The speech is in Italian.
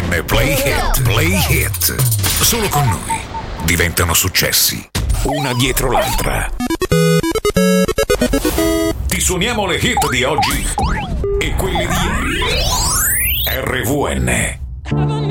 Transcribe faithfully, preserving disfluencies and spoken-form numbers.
V N Play Hit, Play Hit. Solo con noi diventano successi, una dietro l'altra. Ti suoniamo le hit di oggi e quelle di ieri. R V N.